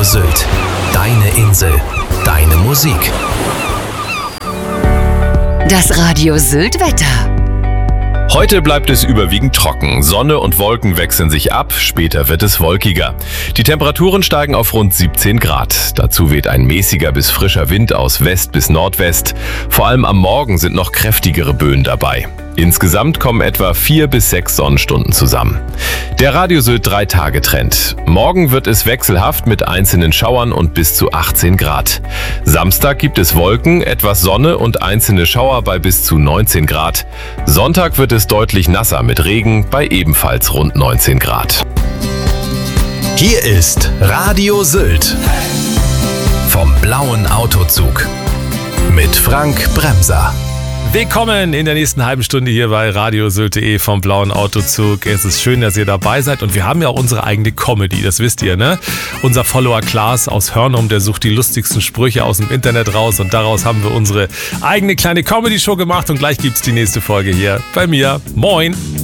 Sylt. Deine Insel. Deine Musik. Das Radio Sylt Wetter. Heute bleibt es überwiegend trocken. Sonne und Wolken wechseln sich ab, später wird es wolkiger. Die Temperaturen steigen auf rund 17 Grad. Dazu weht ein mäßiger bis frischer Wind aus West bis Nordwest. Vor allem am Morgen sind noch kräftigere Böen dabei. Insgesamt kommen etwa 4 bis 6 Sonnenstunden zusammen. Der Radio Sylt 3-Tage-Trend. Morgen wird es wechselhaft mit einzelnen Schauern und bis zu 18 Grad. Samstag gibt es Wolken, etwas Sonne und einzelne Schauer bei bis zu 19 Grad. Sonntag wird es deutlich nasser mit Regen bei ebenfalls rund 19 Grad. Hier ist Radio Sylt vom blauen Autozug mit Frank Bremser. Willkommen in der nächsten halben Stunde hier bei radiosylt.de vom blauen Autozug. Es ist schön, dass ihr dabei seid und wir haben ja auch unsere eigene Comedy, das wisst ihr, ne? Unser Follower Klaas aus Hörnum, der sucht die lustigsten Sprüche aus dem Internet raus und daraus haben wir unsere eigene kleine Comedy-Show gemacht und gleich gibt's die nächste Folge hier bei mir. Moin!